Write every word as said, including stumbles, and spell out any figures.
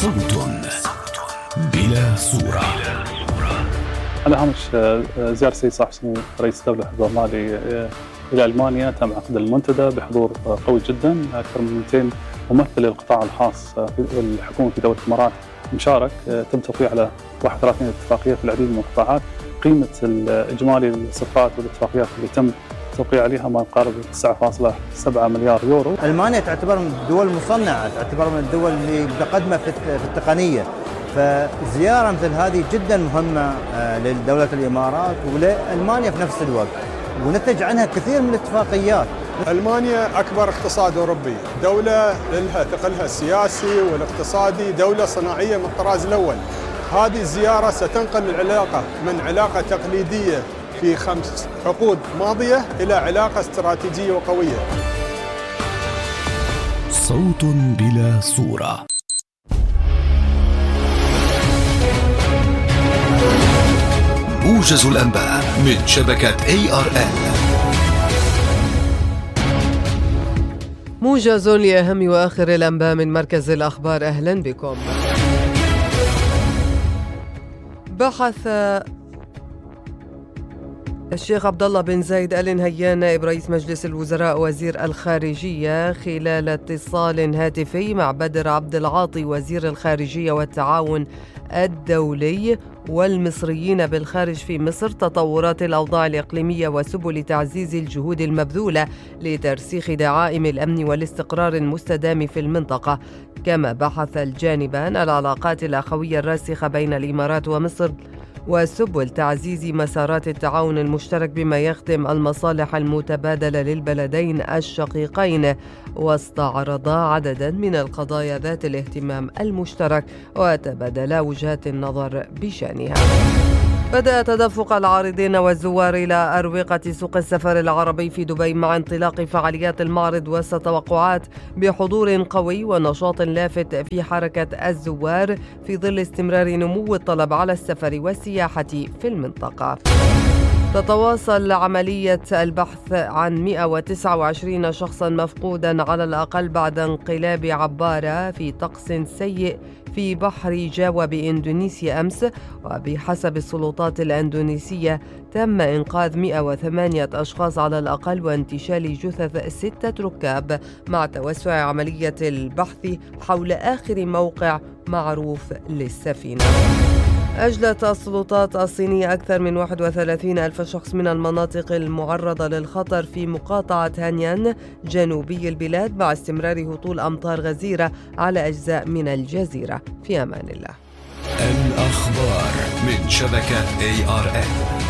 صوت بلا صورة. على هامش زيارة السيد صاحب السمو رئيس الدولة حفظه الله إلى ألمانيا، تم عقد المنتدى بحضور قوي جدا، أكثر من مئتين ممثل للقطاع الخاص والحكومة في دولة الإمارات مشارك. تم توقيع على واحد وثلاثين اتفاقية في العديد من القطاعات. قيمة الإجمالي الصفقات والاتفاقيات اللي تم توقيع عليها ما يقارب تسعة فاصلة سبعة مليار يورو. ألمانيا تعتبر من الدول المصنعة، تعتبر من الدول اللي متقدمة في التقنية، فزيارة مثل هذه جدا مهمة لدولة الإمارات ولألمانيا في نفس الوقت، ونتج عنها كثير من الاتفاقيات. ألمانيا أكبر اقتصاد أوروبي، دولة لها ثقلها السياسي والاقتصادي، دولة صناعية من الطراز الأول. هذه الزيارة ستنقل العلاقة من علاقة تقليدية في خمس عقود ماضية إلى علاقة استراتيجية وقوية. صوت بلا صورة. موجز الأنباء من شبكة إيه آر إل. موجز لأهم وآخر الأنباء من مركز الأخبار. أهلا بكم. بحث الشيخ عبد الله بن زايد آل نهيان نائب رئيس مجلس الوزراء وزير الخارجية خلال اتصال هاتفي مع بدر عبد العاطي وزير الخارجية والتعاون الدولي والمصريين بالخارج في مصر تطورات الأوضاع الإقليمية وسبل تعزيز الجهود المبذولة لترسيخ دعائم الأمن والاستقرار المستدام في المنطقة. كما بحث الجانبان العلاقات الأخوية الراسخة بين الإمارات ومصر وسبل تعزيز مسارات التعاون المشترك بما يخدم المصالح المتبادلة للبلدين الشقيقين، واستعرضا عددا من القضايا ذات الاهتمام المشترك وتبادلا وجهات النظر بشأنها. بدأ تدفق العارضين والزوار إلى أروقة سوق السفر العربي في دبي مع انطلاق فعاليات المعرض وسط توقعات بحضور قوي ونشاط لافت في حركة الزوار في ظل استمرار نمو الطلب على السفر والسياحة في المنطقة. تتواصل عملية البحث عن مئة وتسعة وعشرين شخصا مفقودا على الأقل بعد انقلاب عبارة في طقس سيء في بحر جاوا بإندونيسيا أمس، وبحسب السلطات الإندونيسية تم إنقاذ مئة وثمانية أشخاص على الأقل وانتشال جثث ستة ركاب، مع توسع عملية البحث حول آخر موقع معروف للسفينة. أجلت السلطات الصينية أكثر من واحد وثلاثين ألف شخص من المناطق المعرضة للخطر في مقاطعة هانيان جنوبي البلاد مع استمرار هطول أمطار غزيرة على أجزاء من الجزيرة. في أمان الله. الأخبار من شبكة إيه آر إل.